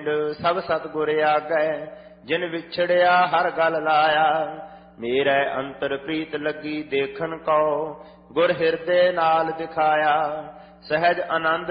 ਪਿੰਡ ਸਭ ਸਤਿਗੁਰ ਆਗੈ, ਜਿਨ ਵਿਛੜਿਆ ਹਰ ਗਲ ਲਾਇਆ। ਮੇਰੇ ਅੰਤਰ ਪ੍ਰੀਤ ਲੱਗੀ ਦੇਖਣ ਕੋ, ਗੁਰ ਹਿਰਦੇ ਨਾਲ ਦਿਖਾਇਆ। ਸਹਿਜ ਆਨੰਦ